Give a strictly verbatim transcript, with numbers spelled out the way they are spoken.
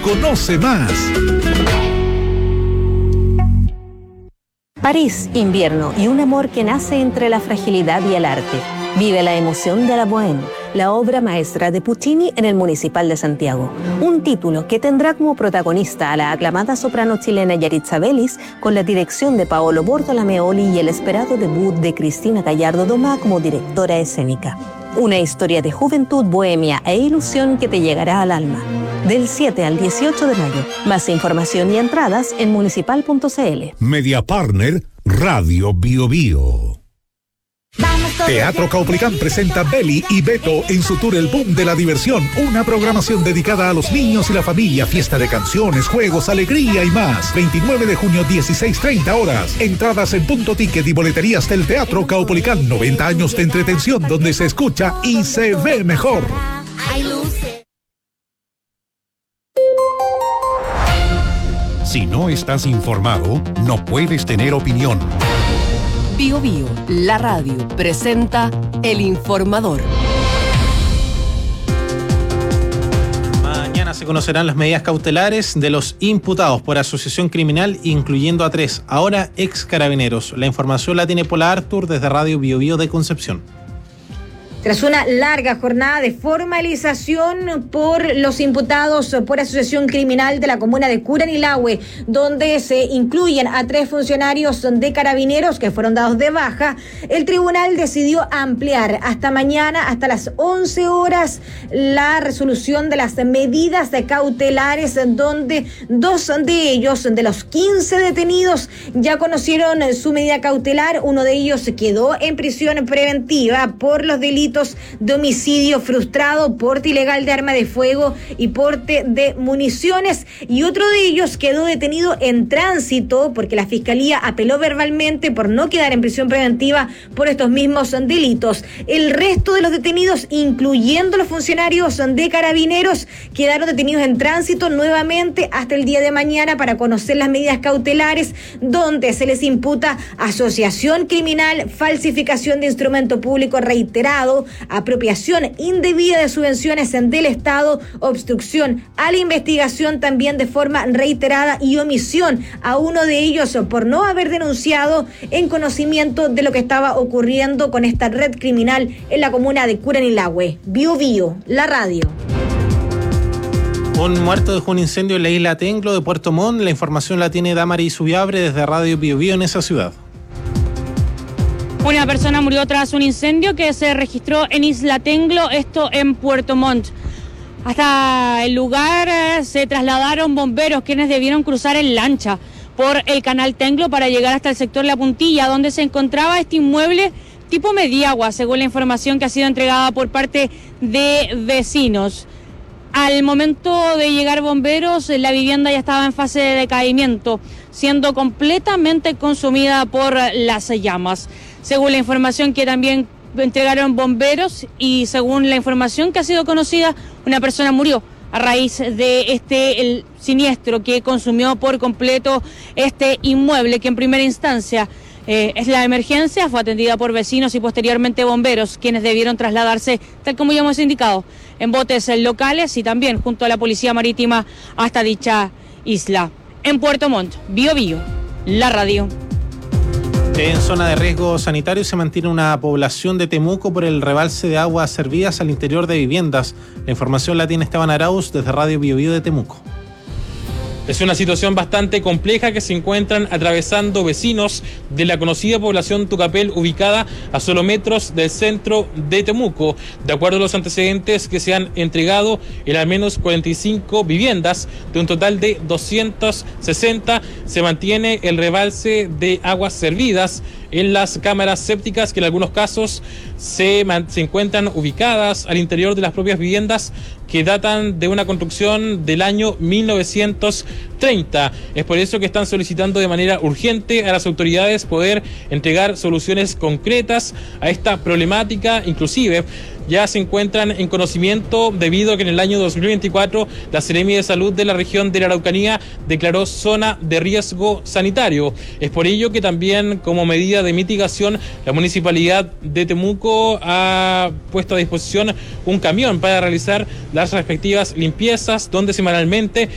Conoce más. París, invierno y un amor que nace entre la fragilidad y el arte. Vive la emoción de la Bohème, la obra maestra de Puccini en el Municipal de Santiago. Un título que tendrá como protagonista a la aclamada soprano chilena Yaritza Vélez, con la dirección de Paolo Bortolameoli y el esperado debut de Cristina Gallardo Domá como directora escénica. Una historia de juventud, bohemia e ilusión que te llegará al alma. Del siete al dieciocho de mayo. Más información y entradas en municipal punto c l. Media Partner, Radio Bio Bio. Teatro Caupolicán presenta Beli y Beto en su tour El Boom de la Diversión, una programación dedicada a los niños y la familia, fiesta de canciones, juegos, alegría y más. veintinueve de junio, dieciséis treinta horas. Entradas en Punto Ticket y boleterías del Teatro Caupolicán. noventa años de entretención donde se escucha y se ve mejor. Si no estás informado, no puedes tener opinión. Bio Bio, la radio, presenta El Informador. Mañana se conocerán las medidas cautelares de los imputados por asociación criminal, incluyendo a tres, ahora ex carabineros. La información la tiene Pola Artur desde Radio Bio Bio de Concepción. Tras una larga jornada de formalización por los imputados por asociación criminal de la comuna de Curanilahue, donde se incluyen a tres funcionarios de carabineros que fueron dados de baja, el tribunal decidió ampliar hasta mañana, hasta las once horas, la resolución de las medidas cautelares, donde dos de ellos, de los quince detenidos, ya conocieron su medida cautelar. Uno de ellos quedó en prisión preventiva por los delitos de homicidio frustrado, porte ilegal de arma de fuego y porte de municiones, y otro de ellos quedó detenido en tránsito porque la fiscalía apeló verbalmente por no quedar en prisión preventiva por estos mismos delitos. El resto de los detenidos, incluyendo los funcionarios de carabineros, quedaron detenidos en tránsito nuevamente hasta el día de mañana para conocer las medidas cautelares, donde se les imputa asociación criminal, falsificación de instrumento público reiterado, apropiación indebida de subvenciones del Estado, obstrucción a la investigación también de forma reiterada y omisión a uno de ellos por no haber denunciado en conocimiento de lo que estaba ocurriendo con esta red criminal en la comuna de Curanilahue. Bio Bio, la radio. Un muerto dejó un incendio en la isla Tenglo de Puerto Montt. La información la tiene Damari Subiabre desde Radio Bio Bio en esa ciudad. Una persona murió tras un incendio que se registró en Isla Tenglo, esto en Puerto Montt. Hasta el lugar se trasladaron bomberos, quienes debieron cruzar en lancha por el canal Tenglo para llegar hasta el sector La Puntilla, donde se encontraba este inmueble tipo Mediagua, según la información que ha sido entregada por parte de vecinos. Al momento de llegar bomberos, la vivienda ya estaba en fase de decaimiento, siendo completamente consumida por las llamas. Según la información que también entregaron bomberos y según la información que ha sido conocida, una persona murió a raíz de este el siniestro que consumió por completo este inmueble, que en primera instancia eh, es la emergencia, fue atendida por vecinos y posteriormente bomberos, quienes debieron trasladarse, tal como ya hemos indicado, en botes locales y también junto a la Policía Marítima hasta dicha isla. En Puerto Montt, Bio Bio, la radio. En zona de riesgo sanitario se mantiene una población de Temuco por el rebalse de aguas servidas al interior de viviendas. La información la tiene Esteban Arauz desde Radio Bio Bio de Temuco. Es una situación bastante compleja que se encuentran atravesando vecinos de la conocida población Tucapel, ubicada a solo metros del centro de Temuco. De acuerdo a los antecedentes que se han entregado, en al menos cuarenta y cinco viviendas de un total de doscientas sesenta se mantiene el rebalse de aguas servidas en las cámaras sépticas, que en algunos casos se, se encuentran ubicadas al interior de las propias viviendas, que datan de una construcción del año mil novecientos treinta. Es por eso que están solicitando de manera urgente a las autoridades poder entregar soluciones concretas a esta problemática. Inclusive ya se encuentran en conocimiento debido a que en el año dos mil veinticuatro la Seremi de Salud de la región de la Araucanía declaró zona de riesgo sanitario. Es por ello que también, como medida de mitigación, la Municipalidad de Temuco ha puesto a disposición un camión para realizar las respectivas limpiezas, donde semanalmente